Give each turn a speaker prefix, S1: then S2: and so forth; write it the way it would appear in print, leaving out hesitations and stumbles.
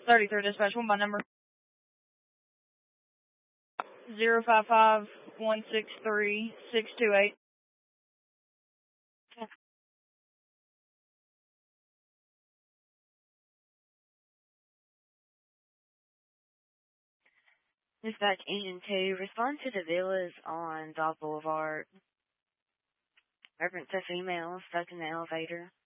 S1: 33 dispatch, one by number 055-163-628.
S2: Dispatch Engine 2, respond to the villas on Dock Boulevard. Reference a female stuck in the elevator.